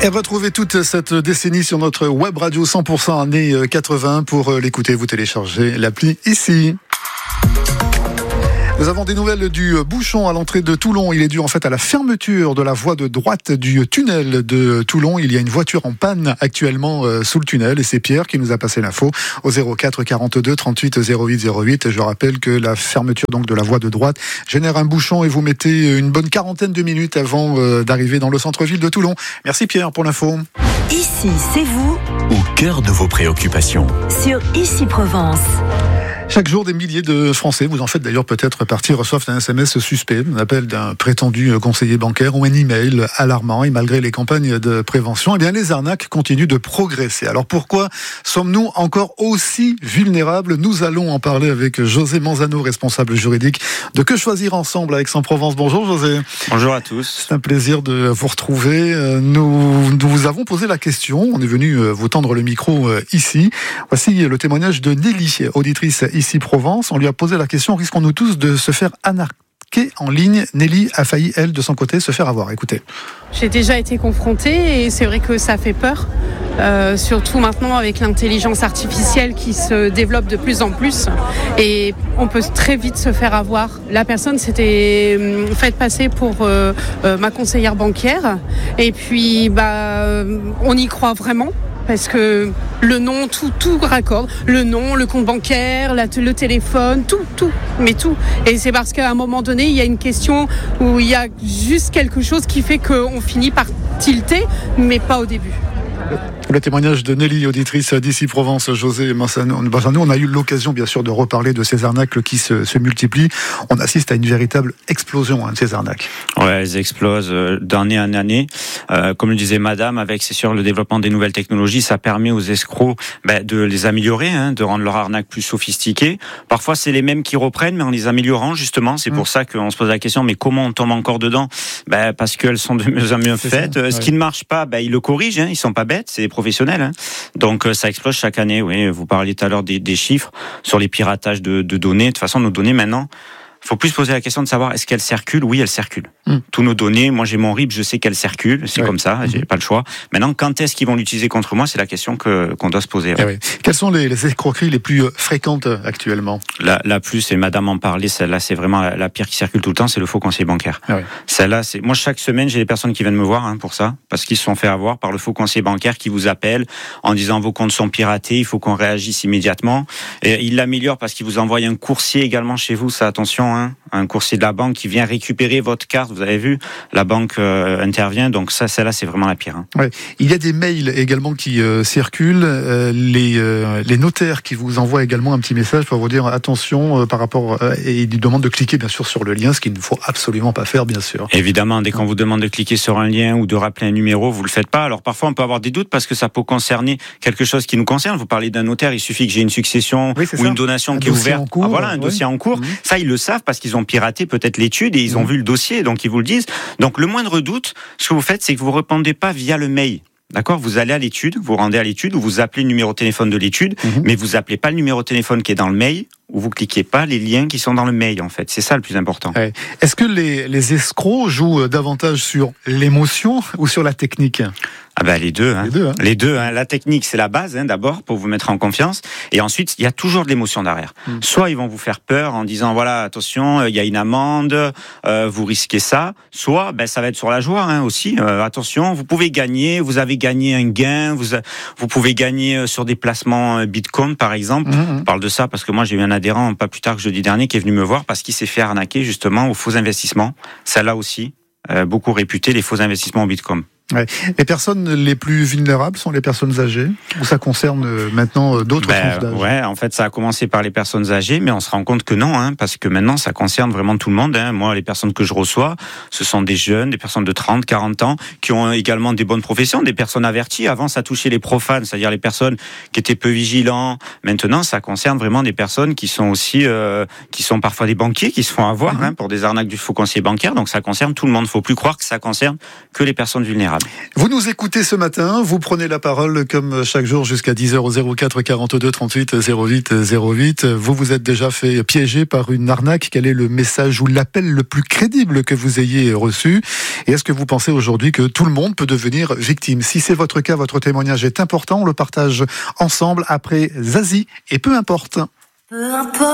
Et retrouvez toute cette décennie sur notre web radio 100% années 80. Pour l'écouter, vous téléchargez l'appli ici. Nous avons des nouvelles du bouchon à l'entrée de Toulon. Il est dû en fait à la fermeture de la voie de droite du tunnel de Toulon. Il y a une voiture en panne actuellement sous le tunnel et c'est Pierre qui nous a passé l'info au 04 42 38 08 08. Je rappelle que la fermeture donc de la voie de droite génère un bouchon et vous mettez une bonne quarantaine de minutes avant d'arriver dans le centre-ville de Toulon. Merci Pierre pour l'info. Ici, c'est vous. Au cœur de vos préoccupations. Sur Ici Provence. Chaque jour, des milliers de Français, vous en faites d'ailleurs peut-être partie, reçoivent un SMS suspect, un appel d'un prétendu conseiller bancaire ou un email alarmant. Et malgré les campagnes de prévention, eh bien, les arnaques continuent de progresser. Alors pourquoi sommes-nous encore aussi vulnérables ? Nous allons en parler avec José Manzano, responsable juridique de Que Choisir Ensemble à Aix-en-Provence. Bonjour José. Bonjour à tous. C'est un plaisir de vous retrouver. Nous vous avons posé la question, on est venu vous tendre le micro ici. Voici le témoignage de Nelly, auditrice Ici Provence. On lui a posé la question, risquons-nous tous de se faire arnaquer en ligne ? Nelly a failli, elle, de son côté, se faire avoir. Écoutez. J'ai déjà été confrontée et c'est vrai que ça fait peur. Surtout maintenant avec l'intelligence artificielle qui se développe de plus en plus. Et on peut très vite se faire avoir. La personne s'était faite passer pour ma conseillère bancaire. Et puis, on y croit vraiment. Parce que le nom, tout raccorde. Le nom, le compte bancaire, le téléphone, tout. Et c'est parce qu'à un moment donné, il y a une question où il y a juste quelque chose qui fait qu'on finit par tilter, mais pas au début. Le témoignage de Nelly, auditrice d'Ici Provence, José Manzano. On a eu l'occasion, bien sûr, de reparler de ces arnaques qui se multiplient. On assiste à une véritable explosion de ces arnaques. Ouais, elles explosent d'année en année. Comme le disait Madame, avec c'est sûr le développement des nouvelles technologies, ça permet aux escrocs de les améliorer, de rendre leur arnaque plus sophistiquée. Parfois, c'est les mêmes qui reprennent, mais en les améliorant justement. C'est pour ça qu'on se pose la question, mais comment on tombe encore dedans ? Parce qu'elles sont de mieux en mieux faites. Ce qui ne marche pas, ils le corrigent. Ils sont pas bêtes, c'est des professionnels. Donc ça explose chaque année. Oui, vous parliez tout à l'heure des chiffres sur les piratages de données. De toute façon, nos données maintenant, il faut plus se poser la question de savoir est-ce qu'elles circulent ? Oui, elles circulent. Tous nos données, moi j'ai mon RIB, je sais qu'elles circulent, c'est comme ça, j'ai pas le choix. Maintenant, quand est-ce qu'ils vont l'utiliser contre moi ? C'est la question qu'on doit se poser. Oui. Quelles sont les escroqueries les plus fréquentes actuellement ? La plus, et Madame en parlait, celle-là c'est vraiment la pire qui circule tout le temps, c'est le faux conseiller bancaire. Celle-là, moi chaque semaine j'ai des personnes qui viennent me voir pour ça, parce qu'ils se sont fait avoir par le faux conseiller bancaire qui vous appelle en disant vos comptes sont piratés, il faut qu'on réagisse immédiatement. Et il l'améliore parce qu'il vous envoie un coursier également chez vous, ça attention, un coursier de la banque qui vient récupérer votre carte. Vous avez vu, la banque intervient, donc celle-là, c'est vraiment la pire. Il y a des mails également qui circulent, les notaires qui vous envoient également un petit message pour vous dire attention par rapport et ils demandent de cliquer bien sûr sur le lien, ce qu'il ne faut absolument pas faire, bien sûr. Évidemment, dès qu'on vous demande de cliquer sur un lien ou de rappeler un numéro, vous le faites pas. Alors parfois, on peut avoir des doutes parce que ça peut concerner quelque chose qui nous concerne. Vous parlez d'un notaire, il suffit que j'ai une succession ou une donation qui est ouverte. Un dossier en cours. Ça, ils le savent parce qu'ils ont piraté peut-être l'étude et ils ont vu le dossier, donc ils vous le disent. Donc le moindre doute, ce que vous faites, c'est que vous ne répondez pas via le mail. D'accord ? Vous allez à l'étude, vous rendez à l'étude ou vous appelez le numéro de téléphone de l'étude, mais vous appelez pas le numéro de téléphone qui est dans le mail ou vous cliquez pas les liens qui sont dans le mail en fait. C'est ça le plus important. Est-ce que les escrocs jouent davantage sur l'émotion ou sur la technique ? Les deux. Les deux. La technique, c'est la base d'abord pour vous mettre en confiance. Et ensuite, il y a toujours de l'émotion derrière. Soit ils vont vous faire peur en disant voilà, attention, il y a une amende, vous risquez ça. Soit ça va être sur la joie aussi. Attention, vous pouvez gagner. Vous avez gagné un gain. Vous pouvez gagner sur des placements Bitcoin par exemple. Je parle de ça parce que moi j'ai eu un adhérent pas plus tard que jeudi dernier qui est venu me voir parce qu'il s'est fait arnaquer justement aux faux investissements. Celle-là aussi, beaucoup réputé les faux investissements au Bitcoin. Les personnes les plus vulnérables sont les personnes âgées ou ça concerne maintenant d'autres tranches d'âge ? En fait, ça a commencé par les personnes âgées, mais on se rend compte que non, parce que maintenant, ça concerne vraiment tout le monde. Moi, les personnes que je reçois, ce sont des jeunes, des personnes de 30, 40 ans, qui ont également des bonnes professions, des personnes averties. Avant, ça touchait les profanes, c'est-à-dire les personnes qui étaient peu vigilants. Maintenant, ça concerne vraiment des personnes qui sont aussi, qui sont parfois des banquiers, qui se font avoir pour des arnaques du faux conseiller bancaire. Donc, ça concerne tout le monde. Faut plus croire que ça concerne que les personnes vulnérables. vulnérables. Vous nous écoutez ce matin, vous prenez la parole comme chaque jour jusqu'à 10h au 04 42 38 08 08. Vous vous êtes déjà fait piéger par une arnaque. Quel est le message ou l'appel le plus crédible que vous ayez reçu? Et est-ce que vous pensez aujourd'hui que tout le monde peut devenir victime? Si c'est votre cas, votre témoignage est important. On le partage ensemble après Zazie et peu importe. Peu importe.